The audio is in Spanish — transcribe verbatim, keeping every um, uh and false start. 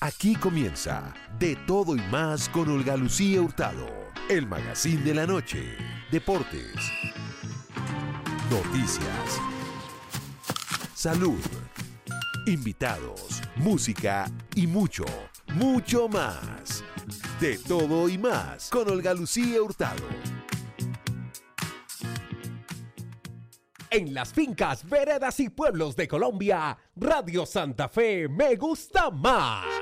Aquí comienza De Todo y Más con Olga Lucía Hurtado, el magazine de la noche, deportes, noticias, salud, invitados, música y mucho, mucho más. De Todo y Más con Olga Lucía Hurtado. En las fincas, veredas y pueblos de Colombia, Radio Santa Fe me gusta más.